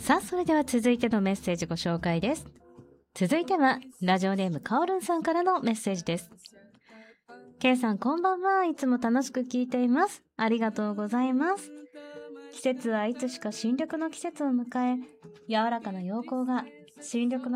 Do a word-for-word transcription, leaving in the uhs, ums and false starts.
さあ、それでは続いてのメッセージご紹介です。続いてはラジオネームかおるんさんからのメッセージです。K さん、こんばんは。いつも楽しく聞いています。ありがとうございます。季節はいつしか新緑の季節を迎え、柔らかな陽光が新緑の